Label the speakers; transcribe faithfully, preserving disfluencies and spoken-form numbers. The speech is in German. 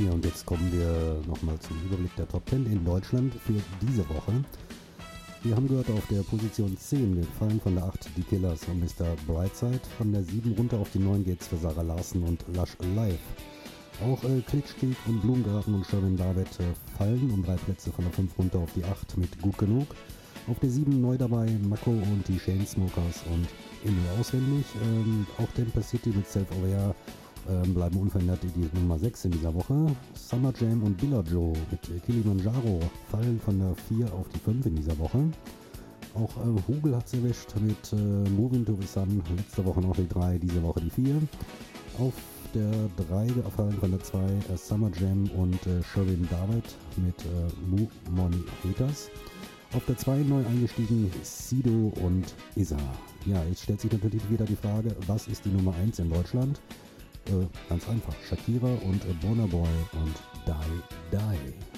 Speaker 1: Ja, und jetzt kommen wir nochmal zum Überblick der Top zehn in Deutschland für diese Woche. Wir haben gehört, auf der Position zehn gefallen von der acht die Killers und Mister Brightside. Von der sieben runter auf die neun geht's für Sarah Larsen und Lush Live. Auch äh, Klitschkrieg und Blumengarten und Sherwin David äh, fallen um drei Plätze von der fünf runter auf die acht mit Gut Genug. Auf der sieben neu dabei Mako und die Chainsmokers und in nur auswendig. Ähm, auch Temper City mit Self-Aware ähm, bleiben unverändert die Nummer sechs in dieser Woche. Summer Jam und Billa Joe mit äh, Kilimanjaro fallen von der vier auf die fünf in dieser Woche. Auch äh, Hugel hat's erwischt mit äh, Moving to the Sun. Letzte Woche noch die drei, diese Woche die vier. Auf der drei fallen von der zwei äh, Summer Jam und äh, Sherwin David mit äh, Move Money Haters. Auf der zwei neu eingestiegen Sido und Isa. Ja, jetzt stellt sich natürlich wieder die Frage, was ist die Nummer eins in Deutschland? Äh, ganz einfach, Shakira und äh, Burna Boy und Die Die.